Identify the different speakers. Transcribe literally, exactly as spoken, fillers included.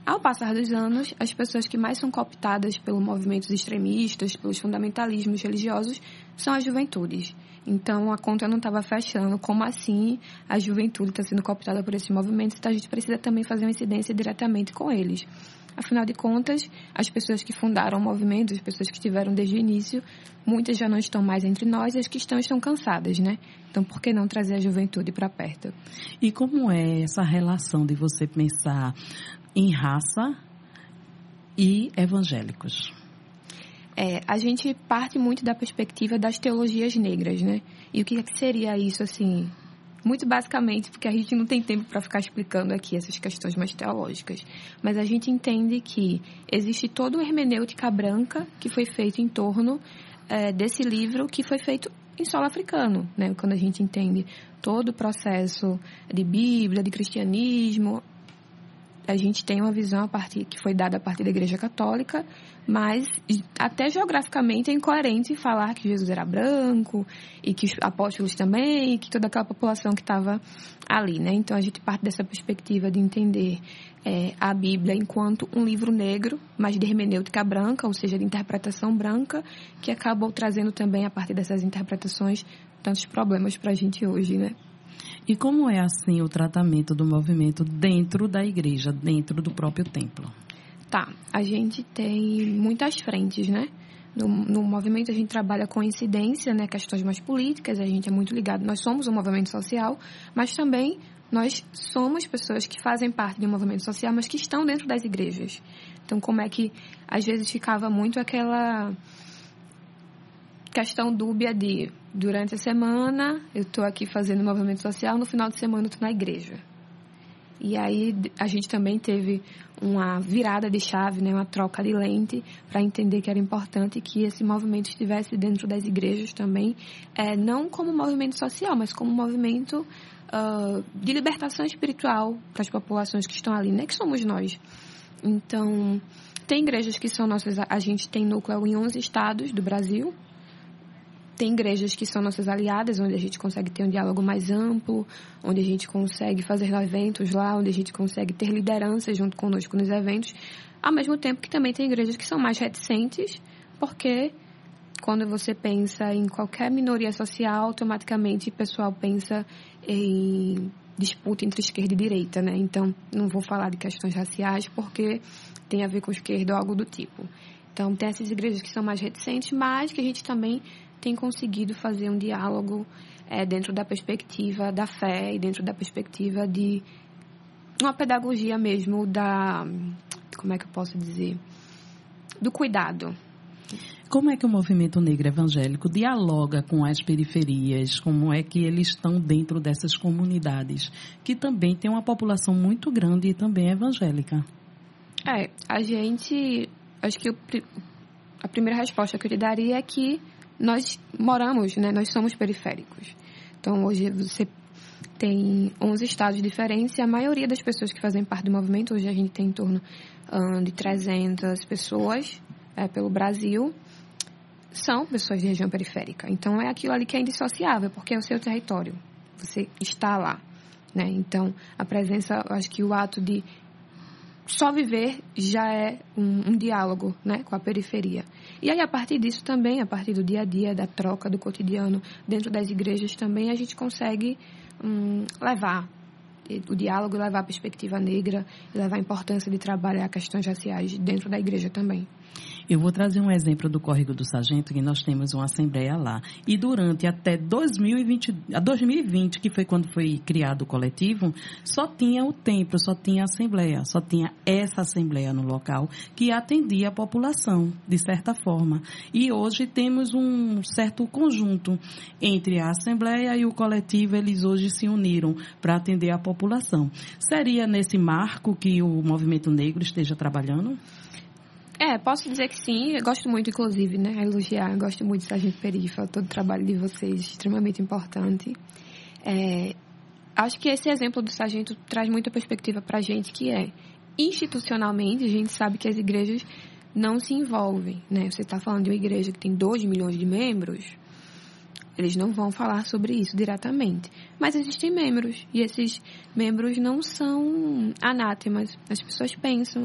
Speaker 1: Ao passar dos anos, as pessoas que mais são cooptadas pelos movimentos extremistas, pelos fundamentalismos religiosos, são as juventudes. Então, a conta não estava fechando. Como assim a juventude está sendo cooptada por esses movimentos? Então, a gente precisa também fazer uma incidência diretamente com eles. Afinal de contas, as pessoas que fundaram o movimento, as pessoas que estiveram desde o início, muitas já não estão mais entre nós e as que estão, estão cansadas, né? Então, por que não trazer a juventude para perto?
Speaker 2: E como é essa relação de você pensar em raça e evangélicos?
Speaker 1: É, a gente parte muito da perspectiva das teologias negras, né? E o que seria isso, assim... Muito basicamente, porque a gente não tem tempo para ficar explicando aqui essas questões mais teológicas. Mas a gente entende que existe toda uma hermenêutica branca que foi feita em torno é, desse livro que foi feito em solo africano, né? Quando a gente entende todo o processo de Bíblia, de cristianismo, a gente tem uma visão a partir, que foi dada a partir da Igreja Católica, mas até geograficamente é incoerente falar que Jesus era branco e que os apóstolos também, e que toda aquela população que estava ali, né? Então, a gente parte dessa perspectiva de entender é, a Bíblia enquanto um livro negro, mas de hermenêutica branca, ou seja, de interpretação branca, que acabou trazendo também, a partir dessas interpretações, tantos problemas para a gente hoje, né?
Speaker 2: E como é, assim, o tratamento do movimento dentro da igreja, dentro do próprio templo?
Speaker 1: Tá, a gente tem muitas frentes, né? No, no movimento a gente trabalha com incidência, né? Questões mais políticas, a gente é muito ligado. Nós somos um movimento social, mas também nós somos pessoas que fazem parte de um movimento social, mas que estão dentro das igrejas. Então, como é que às vezes ficava muito aquela questão dúbia de, durante a semana, eu estou aqui fazendo movimento social, no final de semana eu estou na igreja. E aí a gente também teve uma virada de chave, né, uma troca de lente, para entender que era importante que esse movimento estivesse dentro das igrejas também, é, não como movimento social, mas como movimento uh, de libertação espiritual para as populações que estão ali, né, que somos nós. Então, tem igrejas que são nossas, a gente tem núcleo em onze estados do Brasil. Tem igrejas que são nossas aliadas, onde a gente consegue ter um diálogo mais amplo, onde a gente consegue fazer eventos lá, onde a gente consegue ter liderança junto conosco nos eventos, ao mesmo tempo que também tem igrejas que são mais reticentes, porque quando você pensa em qualquer minoria social, automaticamente o pessoal pensa em disputa entre esquerda e direita, né? Então, não vou falar de questões raciais, porque tem a ver com esquerda ou algo do tipo. Então, tem essas igrejas que são mais reticentes, mas que a gente também tem conseguido fazer um diálogo é, dentro da perspectiva da fé e dentro da perspectiva de uma pedagogia mesmo da, como é que eu posso dizer, do cuidado.
Speaker 2: Como é que o movimento negro evangélico dialoga com as periferias? Como é que eles estão dentro dessas comunidades, que também tem uma população muito grande e também evangélica?
Speaker 1: É, a gente, acho que o, a primeira resposta que eu lhe daria é que nós moramos, né? Nós somos periféricos. Então, hoje você tem onze estados diferentes e a maioria das pessoas que fazem parte do movimento, hoje a gente tem em torno um, de trezentas pessoas é, pelo Brasil, são pessoas de região periférica. Então, é aquilo ali que é indissociável, porque é o seu território. Você está lá, né? Então, a presença, eu acho que o ato de só viver já é um, um diálogo, né, com a periferia. E aí, a partir disso também, a partir do dia a dia, da troca, do cotidiano, dentro das igrejas também, a gente consegue hum, levar o diálogo, levar a perspectiva negra, levar a importância de trabalhar questões raciais dentro da igreja também.
Speaker 2: Eu vou trazer um exemplo do Córrego do Sargento, que nós temos uma assembleia lá. E durante até dois mil e vinte, dois mil e vinte, que foi quando foi criado o coletivo, só tinha o templo, só tinha a assembleia, só tinha essa assembleia no local que atendia a população, de certa forma. E hoje temos um certo conjunto entre a assembleia e o coletivo, eles hoje se uniram para atender a população. Seria nesse marco que o movimento negro esteja trabalhando?
Speaker 1: É, posso dizer que sim. Eu gosto muito, inclusive, né, a elogiar. Eu gosto muito de Sargento Perifa, todo o trabalho de vocês, extremamente importante. É, acho que esse exemplo do Sargento traz muita perspectiva para a gente, que é, institucionalmente, a gente sabe que as igrejas não se envolvem, né? Você está falando de uma igreja que tem dois milhões de membros, eles não vão falar sobre isso diretamente. Mas existem membros, e esses membros não são anátemas. As pessoas pensam,